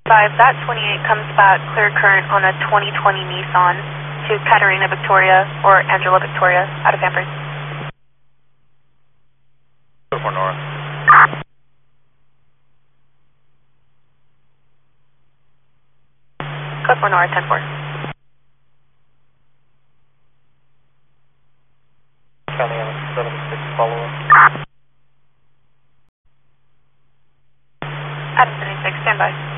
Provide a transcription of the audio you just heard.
that 28 comes back clear current on a 2020 Nissan to Katarina Victoria or Angela Victoria out of Pampers. Code 4 Nora. Code 4 Nora, 10-4. County on 76 follow-up. Adam 76, stand by.